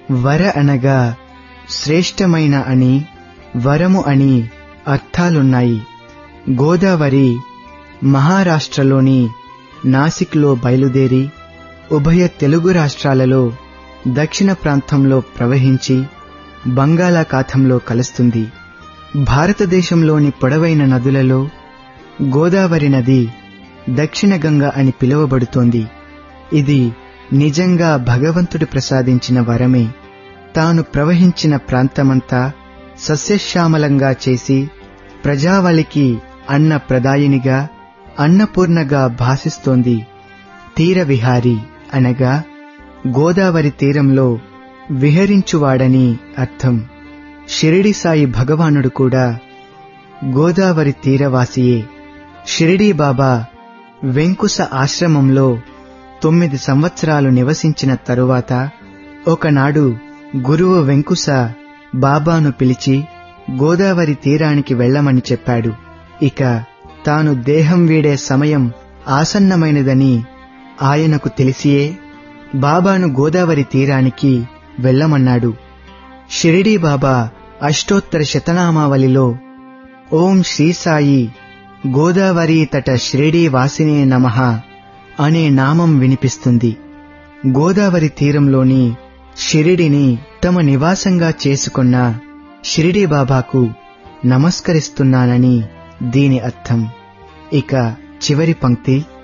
వర అనగా శ్రేష్టమైన అని, వరము అని అర్థాలున్నాయి. గోదావరి మహారాష్ట్రలోని నాసిక్లో బయలుదేరి ఉభయ తెలుగు రాష్ట్రాలలో దక్షిణ ప్రాంతంలో ప్రవహించి బంగాళాఖాతంలో కలుస్తుంది. భారతదేశంలోని పొడవైన నదులలో గోదావరి నది దక్షిణ గంగ అని పిలువబడుతోంది. ఇది నిజంగా భగవంతుడు ప్రసాదించిన వరమే. తాను ప్రవహించిన ప్రాంతమంతా సస్యశ్యామలంగా చేసి ప్రజావళికి అన్న ప్రదాయినిగా, అన్నపూర్ణగా భాసిస్తోంది. తీరవిహారి అనగా గోదావరి తీరంలో విహరించువాడని అర్థం. షిరిడి సాయి భగవానుడు కూడా గోదావరి తీరవాసియే. షిరిడీ బాబా వెంకుశ ఆశ్రమంలో 9 సంవత్సరాలు నివసించిన తరువాత ఒకనాడు గురువు వెంకుశ బాబాను పిలిచి గోదావరి తీరానికి వెళ్లమని చెప్పాడు. ఇక తాను దేహం వీడే సమయం ఆసన్నమైనదని ఆయనకు తెలిసియే బాబాను గోదావరి తీరానికి వెళ్లమన్నాడు. షిరిడీ బాబా అష్టోత్తర శతనామావళిలో ఓం శ్రీ సాయి గోదావరీ తట షిరిడీ వాసినే నమః అనే నామం వినిపిస్తుంది. గోదావరి తీరంలోని షిరిడిని తమ నివాసంగా చేసుకున్న షిరిడీ బాబాకు నమస్కరిస్తున్నానని దీని అర్థం. ఇక చివరి పంక్తి.